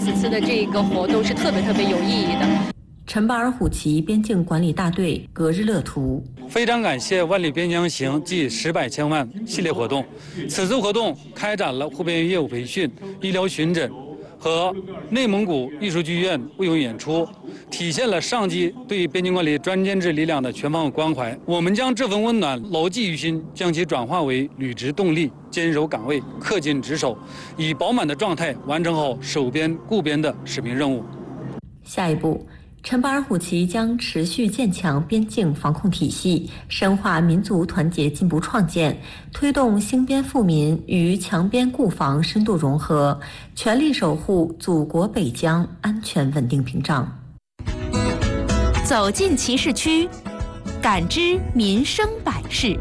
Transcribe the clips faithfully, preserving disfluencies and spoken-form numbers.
此次的这个活动是特别特别有意义的。 陈巴尔虎旗边境管理大队隔日乐图， 非常感谢万里边疆行暨十百千万系列活动。此次活动开展了湖边业务培训、医疗巡诊和内蒙古艺术剧院卫勇演出，体现了上级对边境管理专监制力量的全方位关怀。我们将这份温暖牢记于心，将其转化为履职动力，坚守岗位，恪尽职守，以饱满的状态完成好守边顾边的使命任务。 下一步，陈巴尔虎旗将持续建强边境防控体系，深化民族团结进步创建，推动兴边富民与强边固防深度融合，全力守护祖国北疆安全稳定屏障。 走进骑士区，感知民生百事。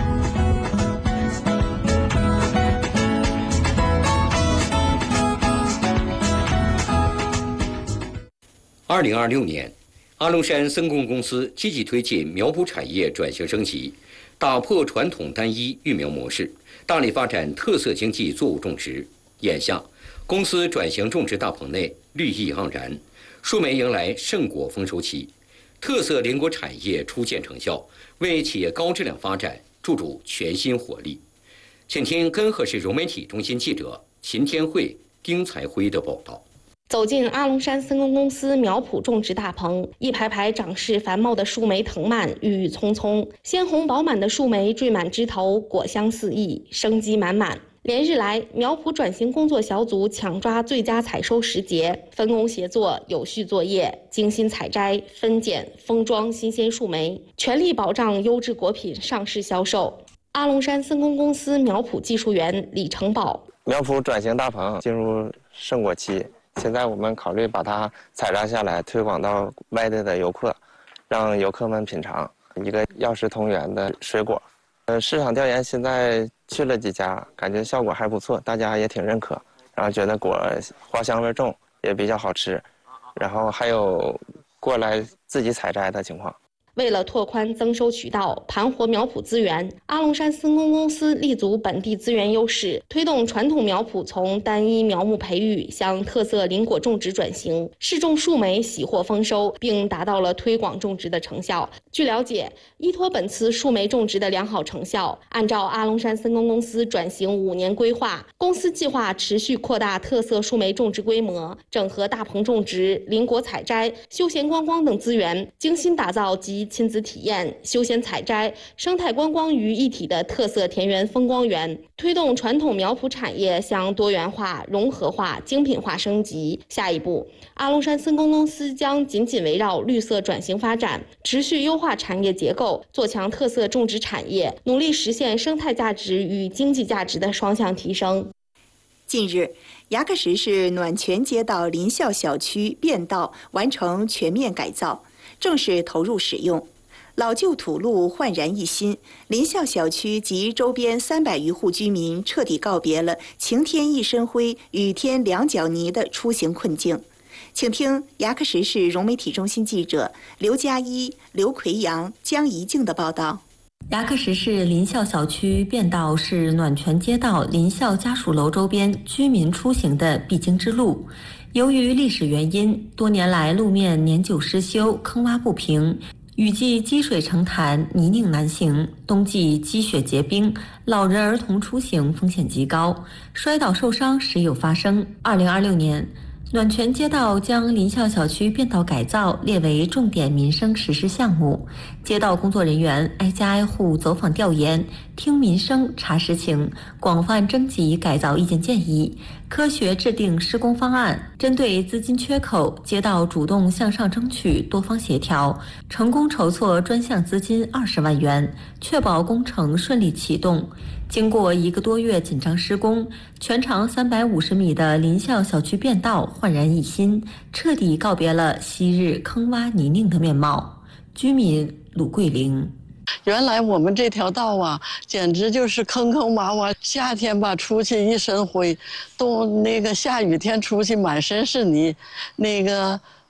二零二六年，阿龙山森工公司积极推进苗圃产业转型升级，打破传统单一育苗模式，大力发展特色经济作物种植。眼下，公司转型种植大棚内绿意盎然，树莓迎来盛果丰收期，特色林果产业初见成效，为企业高质量发展注入全新活力。请听根河市融媒体中心记者秦天慧、丁才辉的报道。 走进阿龙山森工公司苗圃种植大棚，一排排长势繁茂的树莓藤蔓郁郁葱葱，鲜红饱满的树莓缀满枝头，果香四溢，生机满满。连日来，苗圃转型工作小组抢抓最佳采收时节，分工协作，有序作业，精心采摘、分拣、封装新鲜树莓，全力保障优质果品上市销售。阿龙山森工公司苗圃技术员李成宝： 苗圃转型大棚进入盛果期。现在我们考虑把它采摘下来，推广到外地的游客，让游客们品尝一个药食同源的水果。呃，市场调研现在去了几家，感觉效果还不错，大家也挺认可，然后觉得果花香味重，也比较好吃，然后还有过来自己采摘的情况。 为了拓宽增收渠道，盘活苗圃资源，阿龙山森工公司立足本地资源优势，推动传统苗圃从单一苗木培育向特色林果种植转型，试种树莓喜获丰收，并达到了推广种植的成效。据了解，依托本次树莓种植的良好成效，按照阿龙山森工公司转型五年规划，公司计划持续扩大特色树莓种植规模，整合大棚种植、林果采摘、休闲观光等资源，精心打造集亲子体验、休闲采摘、生态观光于一体的特色田园风光园，推动传统苗圃产业向多元化、融合化、精品化升级。下一步，阿龙山森工公司将紧紧围绕绿色转型发展，持续优化产业结构，做强特色种植产业，努力实现生态价值与经济价值的双向提升。 近日，牙克石市暖泉街道林校小区变道完成全面改造，正式投入使用，老旧土路焕然一新，林校小区及周边三百余户居民彻底告别了晴天一身灰、雨天两脚泥的出行困境。请听牙克石市融媒体中心记者刘佳一、刘奎阳、江怡静的报道。 牙克石市林校小区变道是暖泉街道林校家属楼周边居民出行的必经之路。由于历史原因，多年来路面年久失修，坑洼不平，雨季积水成潭，泥泞难行；冬季积雪结冰，老人儿童出行风险极高，摔倒受伤时有发生。二零二六年，暖泉街道将林校小区变道改造列为重点民生实施项目，街道工作人员挨家挨户走访调研，听民生查实情，广泛征集改造意见建议，科学制定施工方案。针对资金缺口，街道主动向上争取，多方协调，成功筹措专项资金二十万元，确保工程顺利启动。经过一个多月紧张施工，全长三百五十米的林校小区变道焕然一新，彻底告别了昔日坑洼泥泞的面貌。居民鲁桂玲： 原来我们这条道啊，简直就是坑坑洼洼，夏天吧出去一身灰，冬那个下雨天出去满身是泥，那个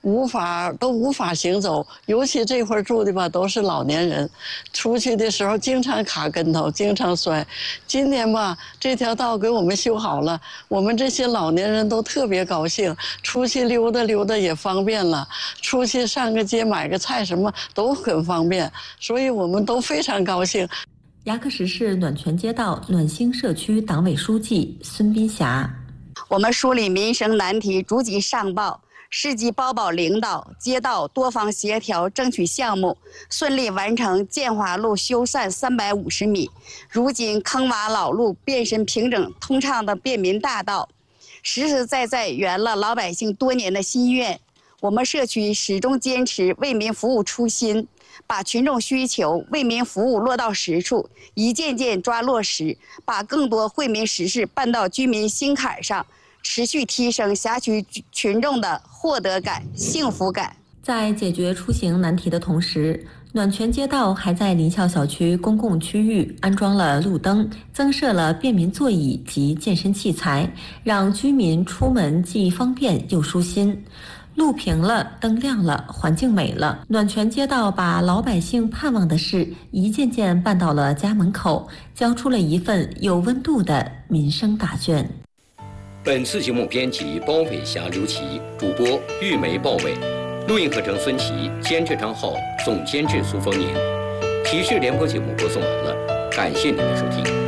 无法都无法行走，尤其这块住的吧都是老年人，出去的时候经常卡跟头，经常摔。今天吧，这条道给我们修好了，我们这些老年人都特别高兴，出去溜达溜达也方便了，出去上个街买个菜什么都很方便，所以我们都非常高兴。 牙克石市暖泉街道暖兴社区党委书记孙斌霞， 我们梳理民生难题，逐级上报。市级包保领导、街道多方协调，争取项目顺利完成建华路修缮三百五十米。如今坑洼老路变身平整通畅的便民大道，实实在在圆了老百姓多年的心愿。我们社区始终坚持为民服务初心，把群众需求、为民服务落到实处，一件件抓落实，把更多惠民实事办到居民心坎上。持续提升辖区群众的获得感、幸福感。 在解决出行难题的同时，暖泉街道还在林校小区公共区域安装了路灯，增设了便民座椅及健身器材，让居民出门既方便又舒心。路平了，灯亮了，环境美了，暖泉街道把老百姓盼望的事一件件办到了家门口，交出了一份有温度的民生答卷。 本次节目编辑包伟霞、刘琦，主播玉梅、鲍伟，录音合成孙琦，监制张浩，总监制苏丰年。提示联播节目播送完了，感谢您的收听。